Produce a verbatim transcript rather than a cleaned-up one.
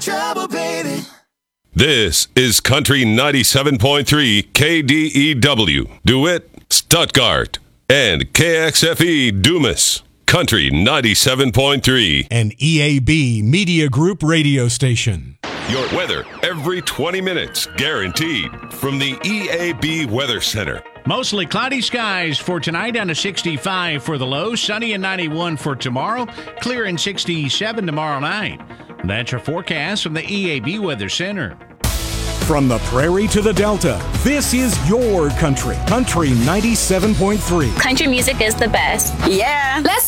trouble, baby. This is Country ninety-seven point three K D E W, DeWitt, Stuttgart, and K X F E, Dumas. Country ninety-seven point three. An E A B Media Group radio station. Your weather every twenty minutes, guaranteed, from the E A B Weather Center. Mostly cloudy skies for tonight, down to sixty-five for the low. Sunny and ninety-one for tomorrow. Clear and sixty-seven tomorrow night. That's your forecast from the E A B Weather Center. From the prairie to the Delta, this is your country. Country ninety-seven point three. Country music is the best. Yeah. Let's